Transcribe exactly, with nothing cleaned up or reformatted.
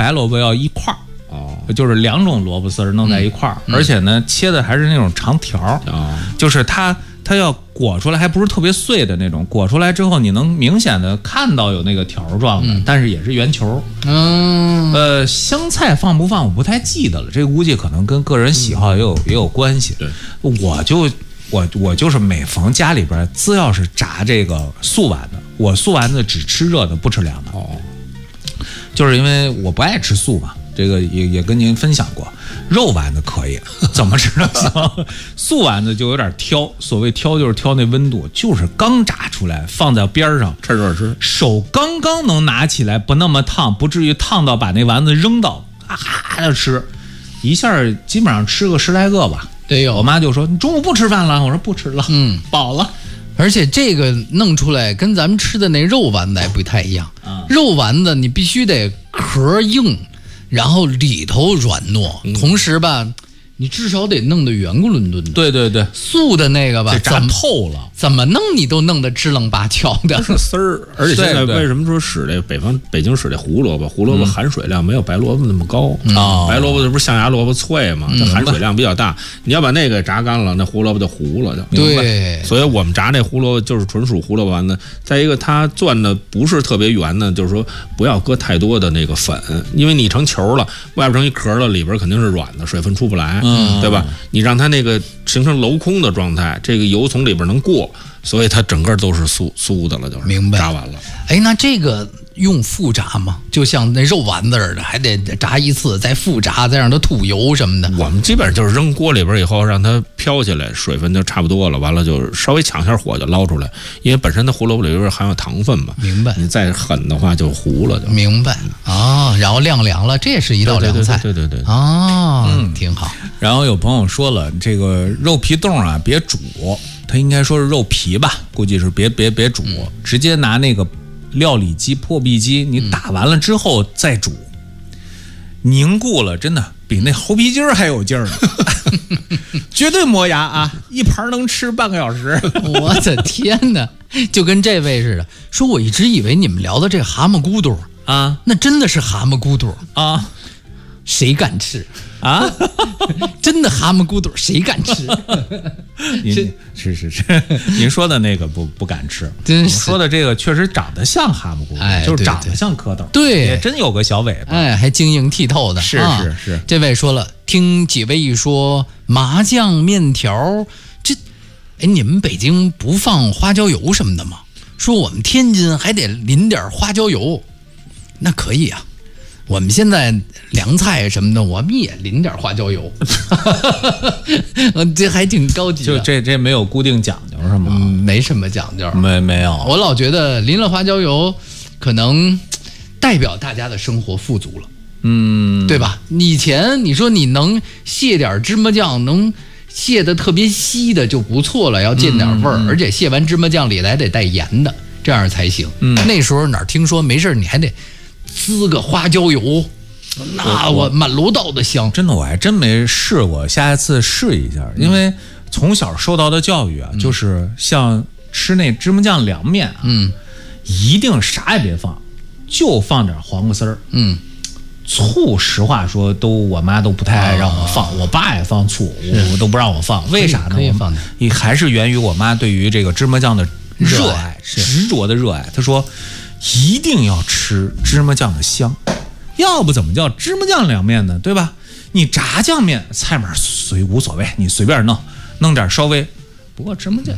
白萝卜要一块儿。 哦， 就是两种萝卜丝儿弄在一块儿，嗯、而且呢，切的还是那种长条儿， 哦、 就是它它要裹出来，还不是特别碎的那种，裹出来之后，你能明显的看到有那个条状的，嗯、但是也是圆球。 嗯， 呃，香菜放不放我不太记得了，这估计可能跟个人喜好也有、嗯、也有关系。 对， 我就我我就是每逢家里边只要是炸这个素丸子，我素丸子只吃热的，不吃凉的。 哦， 就是因为我不爱吃素嘛。这个也也跟您分享过，肉丸子可以，怎么吃都行。素丸子就有点挑，所谓挑就是挑那温度，就是刚炸出来放在边上， 趁热吃， 手刚刚能拿起来，不那么烫，不至于烫到把那丸子扔到，啊的吃，一下基本上吃个十来个吧。 对有， 我妈就说你中午不吃饭了，我说不吃了， 嗯， 饱了。 而且这个弄出来跟咱们吃的那肉丸子还不太一样， 嗯、 肉丸子你必须得壳硬。然后里头软糯， 嗯、 同时吧，你至少得弄得圆咕伦敦的。 对对对， 素的那个吧， 炸透了， 怎么弄你都弄得支棱八翘的。 是丝儿，而且现在为什么说使这北方北京使这胡萝卜？胡萝卜含水量没有白萝卜那么高。 嗯、 白萝卜这不是象牙萝卜脆嘛，它含水量比较大。你要把那个炸干了，那胡萝卜就糊了就。 对， 所以我们炸那胡萝卜就是纯属胡萝卜丸子。再一个，它攥的不是特别圆的，就是说不要搁太多的那个粉，因为你成球了，外边成一壳了，里边肯定是软的，水分出不来， 嗯、 对吧？你让它那个形成镂空的状态，这个油从里边能过，所以它整个都是酥酥的了，就是明白。 炸完了， 哎，那这个用复炸吗？就像那肉丸子似的，还得炸一次，再复炸，再让它吐油什么的。 我们基本上就是扔锅里边以后，让它飘起来，水分就差不多了，完了就稍微抢一下火就捞出来，因为本身的胡萝卜里边含有糖分嘛。 明白。 你再狠的话就糊了就。 明白啊、哦，然后晾凉了，这也是一道凉菜。 对对对对对。 哦， 嗯， 挺好。 然后有朋友说了，这个肉皮冻啊，别煮，他应该说是肉皮吧，估计是别别别煮，嗯、直接拿那个料理机、破壁机，你打完了之后再煮，嗯、凝固了，真的比那猴皮筋儿还有劲儿呢，绝对磨牙啊！一盘能吃半个小时。 我的天哪，就跟这位似的，说我一直以为你们聊的这蛤蟆骨朵啊， 那真的是蛤蟆骨朵啊。 谁敢吃啊？ 真的蛤蟆骨朵谁敢吃？ 您是是是，您说的那个不不敢吃， 真是说的这个确实长得像蛤蟆骨朵， 哎、 就是长得像蝌蚪， 对， 也真有个小尾巴， 哎，还晶莹剔透的。 是啊、 是是。 这位说了，听几位一说麻酱面条，这，哎，你们北京不放花椒油什么的吗？说我们天津还得淋点花椒油，那可以啊。我们现在凉菜什么的，我们也淋点花椒油，这还挺高级的。 就这这没有固定讲究是吗？ 嗯，没什么讲究， 没没有。 我老觉得淋了花椒油，可能代表大家的生活富足了， 嗯， 对吧？以前你说你能卸点芝麻酱，能卸的特别稀的就不错了，要进点味儿，嗯嗯、而且卸完芝麻酱里还得带盐的，这样才行。嗯，那时候哪听说没事你还得滋个花椒油，那我满楼道的香。 真的，我还真没试过，下一次试一下。因为从小受到的教育啊，嗯、就是像吃那芝麻酱凉面啊， 嗯， 一定啥也别放，就放点黄瓜丝儿， 嗯， 醋。实话说，都我妈都不太爱让我放，啊、我爸也放醋，我都不让我放。为啥呢？ 可以放点， 你还是源于我妈对于这个芝麻酱的热爱，执着的热爱。她说，一定要吃芝麻酱的香，要不怎么叫芝麻酱凉面呢？对吧？你炸酱面菜码随无所谓，你随便弄，弄点稍微，不过芝麻酱